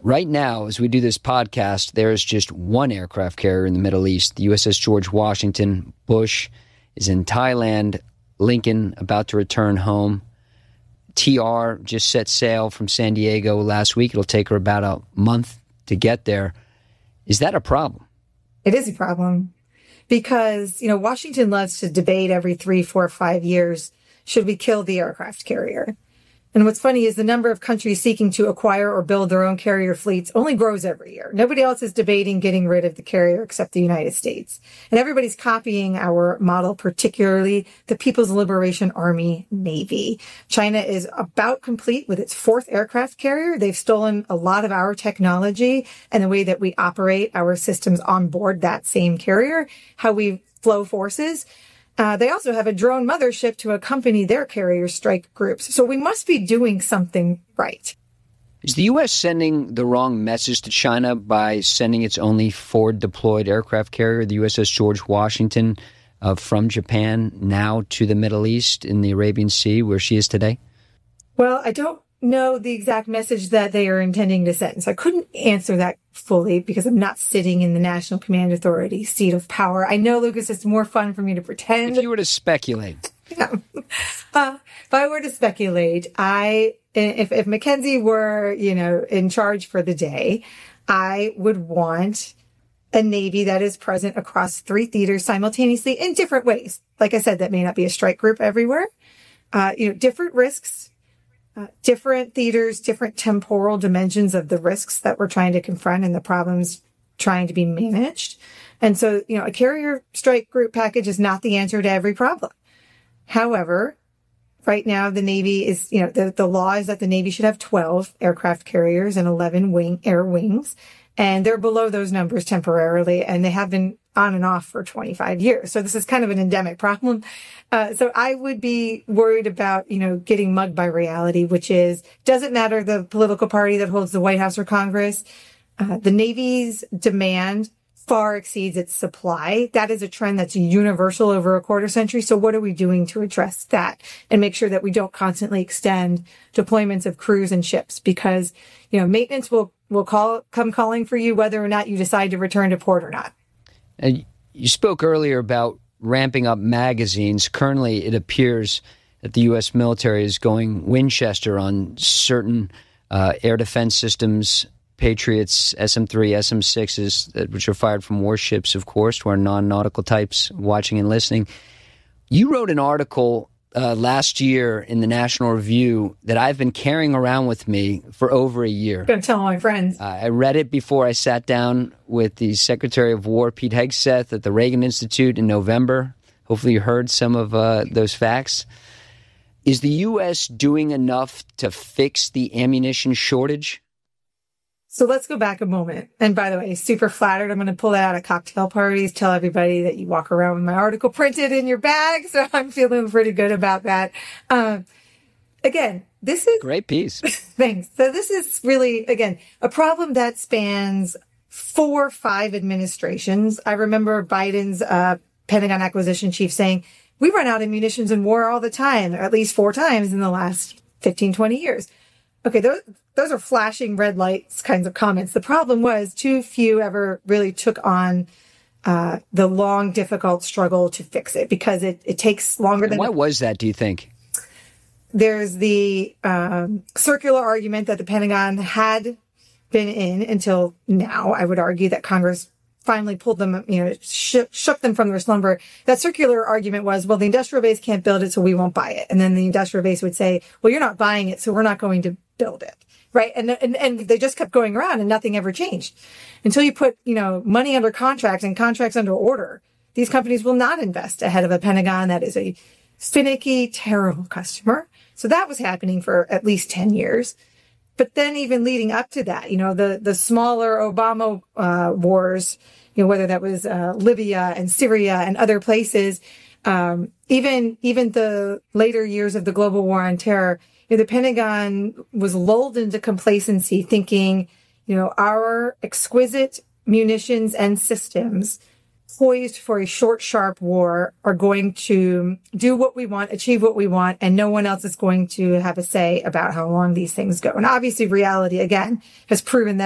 Right now, as we do this podcast, there is just one aircraft carrier in the Middle East, the USS George Washington. Bush is in Thailand. Lincoln about to return home. TR just set sail from San Diego last week. It'll take her about a month to get there. Is that a problem? It is a problem because, Washington loves to debate every 3, 4, 5 years, should we kill the aircraft carrier? And what's funny is the number of countries seeking to acquire or build their own carrier fleets only grows every year. Nobody else is debating getting rid of the carrier except the United States. And everybody's copying our model, particularly the People's Liberation Army Navy. China is about complete with its 4th aircraft carrier. They've stolen a lot of our technology and the way that we operate our systems on board that same carrier, how we flow forces. They also have a drone mothership to accompany their carrier strike groups. So we must be doing something right. Is the U.S. sending the wrong message to China by sending its only forward-deployed aircraft carrier, the USS George Washington, from Japan now to the Middle East in the Arabian Sea, where she is today? Well, I don't know the exact message that they are intending to send. So I couldn't answer that fully because I'm not sitting in the National Command Authority seat of power. I know, Lucas, it's more fun for me to pretend. If you were to speculate. Yeah. If I were to speculate, if Mackenzie were, in charge for the day, I would want a Navy that is present across 3 theaters simultaneously in different ways. Like I said, that may not be a strike group everywhere. Different risks. Different theaters, different temporal dimensions of the risks that we're trying to confront and the problems trying to be managed. And so, a carrier strike group package is not the answer to every problem. However, right now the Navy is, the law is that the Navy should have 12 aircraft carriers and 11 air wings. And they're below those numbers temporarily, and they have been on and off for 25 years. So this is kind of an endemic problem. So I would be worried about, getting mugged by reality, which is, doesn't matter the political party that holds the White House or Congress. The Navy's demand far exceeds its supply. That is a trend that's universal over a quarter century. So what are we doing to address that and make sure that we don't constantly extend deployments of crews and ships? Because, maintenance will come calling for you whether or not you decide to return to port or not. And you spoke earlier about ramping up magazines. Currently, it appears that the U.S. military is going Winchester on certain air defense systems, Patriots, SM-3, SM-6s, which are fired from warships, of course, to our non-nautical types watching and listening. You wrote an article last year in the National Review that I've been carrying around with me for over a year. I'm going to tell all my friends. I read it before I sat down with the Secretary of War, Pete Hegseth, at the Reagan Institute in November. Hopefully you heard some of those facts. Is the U.S. doing enough to fix the ammunition shortage? So let's go back a moment. And by the way, super flattered. I'm going to pull that out at cocktail parties, tell everybody that you walk around with my article printed in your bag. So I'm feeling pretty good about that. Again, this is... Great piece. Thanks. So this is really, again, a problem that spans 4, 5 administrations. I remember Biden's Pentagon acquisition chief saying, we run out of munitions in war all the time, at least 4 times in the last 15, 20 years. Okay, those are flashing red lights kinds of comments. The problem was too few ever really took on the long, difficult struggle to fix it because it takes longer than... Why was that, do you think? There's the circular argument that the Pentagon had been in until now. I would argue that Congress finally pulled them, shook them from their slumber. That circular argument was, well, the industrial base can't build it, so we won't buy it. And then the industrial base would say, well, you're not buying it, so we're not going to build it. Right. And they just kept going around and nothing ever changed until you put, money under contract and contracts under order. These companies will not invest ahead of a Pentagon that is a finicky, terrible customer. So that was happening for at least 10 years. But then even leading up to that, the smaller Obama wars, whether that was Libya and Syria and other places, even the later years of the global war on terror, the Pentagon was lulled into complacency thinking, our exquisite munitions and systems poised for a short, sharp war are going to do what we want, achieve what we want, and no one else is going to have a say about how long these things go. And obviously reality, again, has proven that